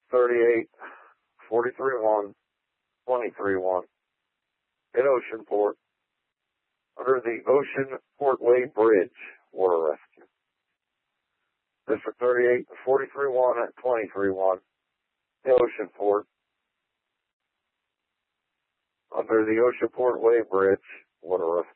38, 43-1, 23-1 in Oceanport under the Ocean Portway Bridge Water Rescue. District 38, 43-1 at 23-1 in Oceanport under the Ocean Portway Bridge Water Rescue.